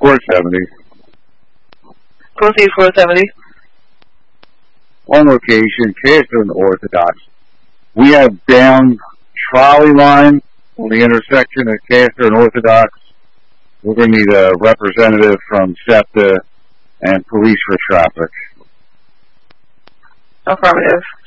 470. Proceed 470. On location, Castor and Orthodox. We have down trolley line on the intersection of Castor and Orthodox. We're going to need a representative from SEPTA and police for traffic. Affirmative.